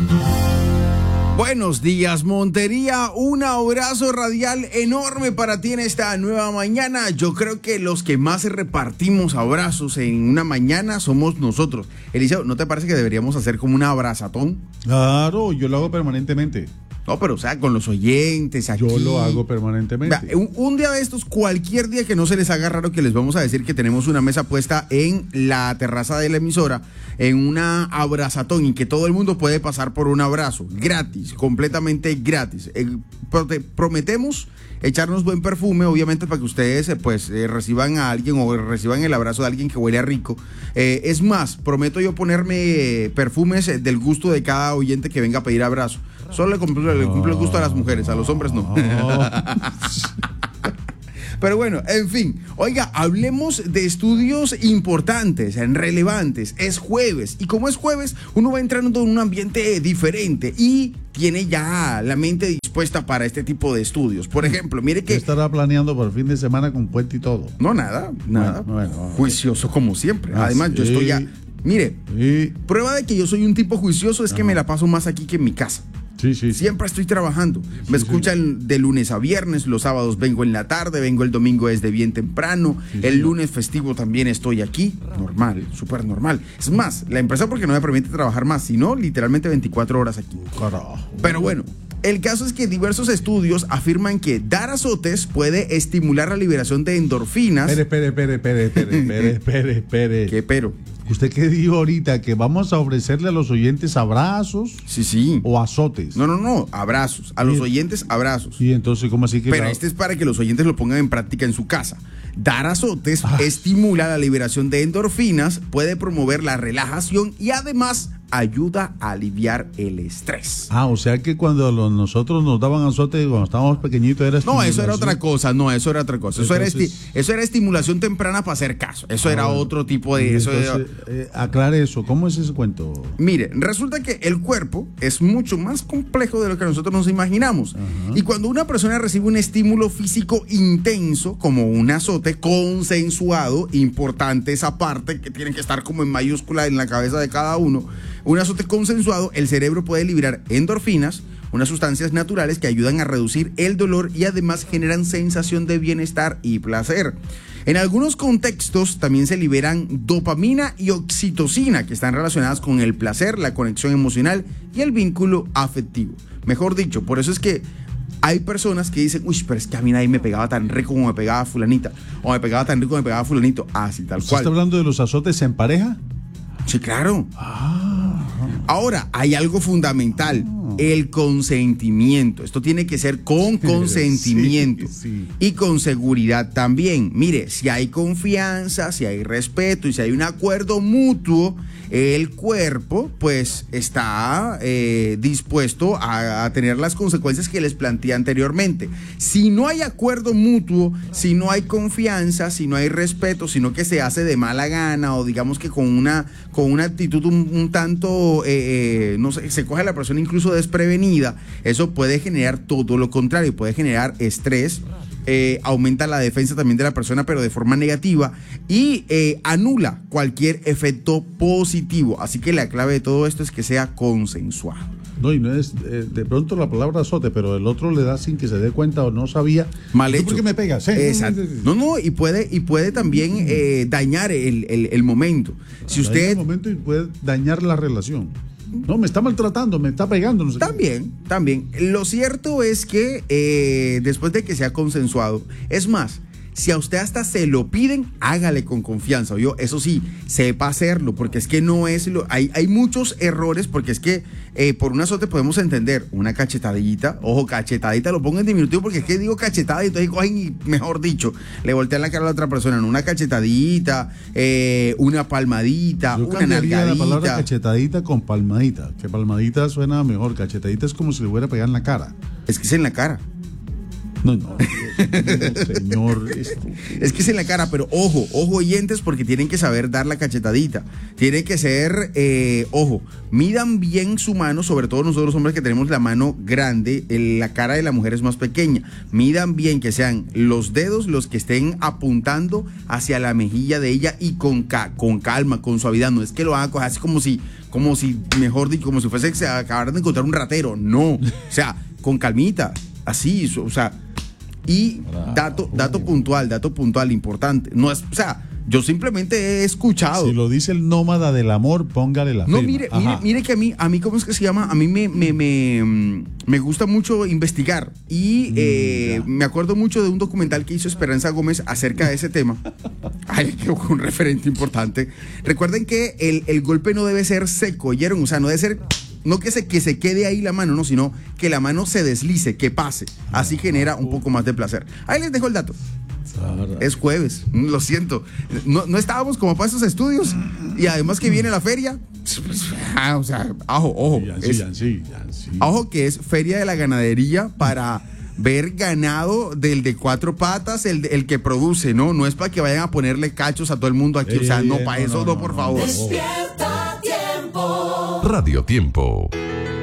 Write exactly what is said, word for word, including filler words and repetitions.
Buenos días, Montería. Un abrazo radial enorme para ti en esta nueva mañana. Yo creo que los que más repartimos abrazos en una mañana somos nosotros. Eliseo, ¿no te parece que deberíamos hacer como un abrazatón? Claro, yo lo hago permanentemente. No, pero o sea, con los oyentes aquí. Yo lo hago permanentemente. Vea, un, un día de estos, cualquier día que no se les haga raro, que les vamos a decir que tenemos una mesa puesta en la terraza de la emisora, en una abrazatón, y que todo el mundo puede pasar por un abrazo, gratis, completamente gratis. Eh, prote- prometemos echarnos buen perfume, obviamente, para que ustedes eh, pues eh, reciban a alguien o reciban el abrazo de alguien que huele a rico. Eh, es más, prometo yo ponerme eh, perfumes eh, del gusto de cada oyente que venga a pedir abrazo. Solo le cumplo, le cumplo el gusto a las mujeres, a los hombres no. Pero bueno, en fin, oiga, hablemos de estudios importantes, relevantes. Es jueves, y como es jueves, uno va entrando en un ambiente diferente y tiene ya la mente dispuesta para este tipo de estudios. Por ejemplo, mire que... ¿Qué estará planeando por el fin de semana con puente y todo? No, nada, nada. Bueno, bueno, juicioso como siempre. Ah, Además, sí. yo estoy ya... Mire, Sí, prueba de que yo soy un tipo juicioso es que Ajá. me la paso más aquí que en mi casa. sí, sí. Siempre estoy trabajando. Me sí. escuchan de lunes a viernes, los sábados vengo en la tarde, vengo el domingo desde bien temprano, Sí, el señor. lunes festivo también estoy aquí. Normal, súper normal. Es más, la empresa porque no me permite trabajar más, sino literalmente veinticuatro horas aquí. Carajo. Pero bueno, el caso es que diversos estudios afirman que dar azotes puede estimular la liberación de endorfinas. Espere, espere, espere, espere, espere, espere, espere. ¿Qué pero? ¿Usted qué dijo ahorita? ¿Que vamos a ofrecerle a los oyentes abrazos Sí, sí. o azotes? No, no, no, abrazos. A los Sí. oyentes, abrazos. Y entonces, ¿cómo así que...? Pero la- este es para que los oyentes lo pongan en práctica en su casa. Dar azotes Ah. estimula la liberación de endorfinas, puede promover la relajación y además ayuda a aliviar el estrés. Ah, o sea que cuando los- nosotros nos daban azotes cuando estábamos pequeñitos era No, eso era estimulación. otra cosa, no, eso era otra cosa. Eso, Entonces- era, esti- eso era estimulación temprana para hacer caso. Eso Ah, era bueno. otro tipo de... Y Eso era- entonces, eh, aclare eso, ¿cómo es ese cuento? Mire, resulta que el cuerpo es mucho más complejo de lo que nosotros nos imaginamos. Ajá. Y cuando una persona recibe un estímulo físico intenso, como un azote consensuado, importante esa parte que tiene que estar como en mayúscula en la cabeza de cada uno, un azote consensuado, el cerebro puede liberar endorfinas, unas sustancias naturales que ayudan a reducir el dolor y además generan sensación de bienestar y placer. En algunos contextos también se liberan dopamina y oxitocina, que están relacionadas con el placer, la conexión emocional y el vínculo afectivo. Mejor dicho, por eso es que hay personas que dicen, uy, pero es que a mí nadie me pegaba tan rico como me pegaba fulanita, o me pegaba tan rico como me pegaba fulanito. Así, tal ¿Usted cual. está hablando de los azotes en pareja? Sí, claro. Ah, Ahora, hay algo fundamental, el consentimiento. Esto tiene que ser con consentimiento Sí, sí. y con seguridad también. Mire, si hay confianza, si hay respeto y si hay un acuerdo mutuo, el cuerpo pues está eh, dispuesto a, a tener las consecuencias que les planteé anteriormente. Si no hay acuerdo mutuo, si no hay confianza, si no hay respeto, sino que se hace de mala gana o digamos que con una, con una actitud un, un tanto, eh, eh, no sé, se coge a la persona incluso desprevenida, eso puede generar todo lo contrario, puede generar estrés. Eh, aumenta la defensa también de la persona, pero de forma negativa, y eh, anula cualquier efecto positivo. Así que la clave de todo esto es que sea consensuado. no, y no es eh, de pronto la palabra azote, pero el otro le da sin que se dé cuenta o no sabía. Mal ¿Tú hecho. por qué me pegas? Eh, Exacto. No, no, y puede, y puede también eh, dañar el, el, el momento. Si Daña usted... el momento y puede dañar la relación. No, me está maltratando, me está pegando. No sé qué. También, también. Lo cierto es que eh, después de que sea consensuado, es más, si a usted hasta se lo piden, hágale con confianza. Yo, eso sí, sepa hacerlo, porque es que no es lo. Hay, hay muchos errores, porque es que eh, por un azote podemos entender una cachetadita. Ojo, cachetadita, lo pongo en diminutivo, porque es que digo cachetada y entonces cogen y, mejor dicho, le voltean la cara a la otra persona. No, una cachetadita, eh, una palmadita, Yo una cambiaría la palabra nalgadita. cachetadita con palmadita. Que palmadita suena mejor. Cachetadita es como si le fuera a pegar en la cara. Es que es en la cara. No, no, Dios mío, señor. Esto. Es que es en la cara, pero ojo, ojo oyentes, porque tienen que saber dar la cachetadita. Tiene que ser, eh, ojo, midan bien su mano, sobre todo nosotros los hombres que tenemos la mano grande, el- la cara de la mujer es más pequeña. Midan bien que sean los dedos los que estén apuntando hacia la mejilla de ella y con, ca- con calma, con suavidad. No es que lo hagan coger así como si, como si, mejor dicho, como si fuese que se acabaran de encontrar un ratero. No, o sea, con calmita, así, o sea, y dato, dato puntual, dato puntual, importante. No es, o sea, yo simplemente he escuchado. Si lo dice el nómada del amor, póngale la No, firma. mire, mire, mire que a mí, a mí, ¿cómo es que se llama? A mí me, me, me, me gusta mucho investigar. Y Mm, eh, ya. me acuerdo mucho de un documental que hizo Esperanza Gómez acerca de ese tema. Ay, que fue un referente importante. Recuerden que el, el golpe no debe ser seco, ¿oyeron? O sea, no debe ser, no que se, que se quede ahí la mano, no, sino que la mano se deslice, que pase. Así genera un poco más de placer. Ahí les dejo el dato. Es jueves, lo siento. No, no estábamos como para esos estudios. Y además que viene la feria. Pues, ah, o sea, ojo, ojo. Yancy, es- Yancy, Yancy. Ojo que es feria de la ganadería para ver ganado del de cuatro patas, el, el que produce, ¿no? No es para que vayan a ponerle cachos a todo el mundo aquí. O sea, Eh, no, para no, eso no, no, no, por no, favor. no. Despierta Tiempo. Radio Tiempo.